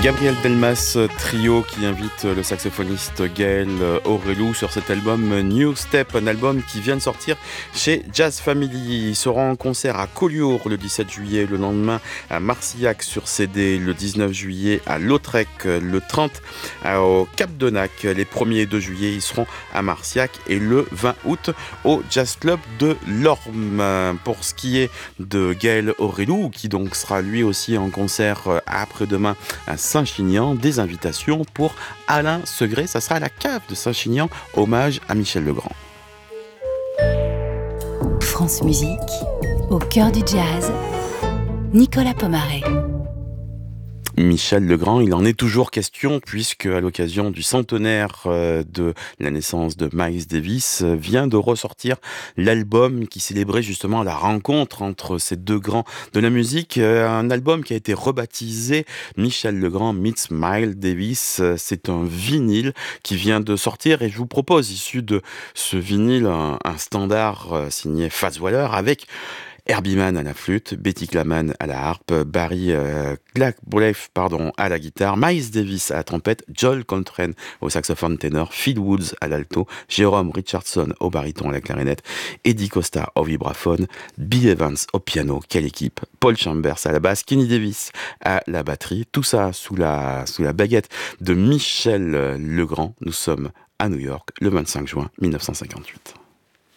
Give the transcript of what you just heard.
Gabriel Delmas Trio qui invite le saxophoniste Gaël Aurelou sur cet album New Step, un album qui vient de sortir chez Jazz Family. Il sera en concert à Collioure le 17 juillet, le lendemain à Marcillac sur CD, le 19 juillet à Lautrec, le 30 au Cap de Nac. Les 1er et 2 juillet, ils seront à Marcillac et le 20 août au Jazz Club de l'Orme. Pour ce qui est de Gaël Aurelou, qui donc sera lui aussi en concert après-demain à Saint-Chinian, des invitations pour Alain Segré. Ça sera à la cave de Saint-Chinian, hommage à Michel Legrand. France Musique, au cœur du jazz, Nicolas Pomaré. Michel Legrand, il en est toujours question puisque à l'occasion du centenaire de la naissance de Miles Davis vient de ressortir l'album qui célébrait justement la rencontre entre ces deux grands de la musique, un album qui a été rebaptisé Michel Legrand meets Miles Davis. C'est un vinyle qui vient de sortir et je vous propose, issu de ce vinyle, un standard signé Fats Waller avec Herbie Mann à la flûte, Betty Claman à la harpe, Barry Blackleaf à la guitare, Miles Davis à la trompette, Joel Coltrane au saxophone ténor, Phil Woods à l'alto, Jérôme Richardson au baryton à la clarinette, Eddie Costa au vibraphone, Bill Evans au piano, quelle équipe, Paul Chambers à la basse, Kenny Davis à la batterie, tout ça sous la baguette de Michel Legrand. Nous sommes à New York le 25 juin 1958.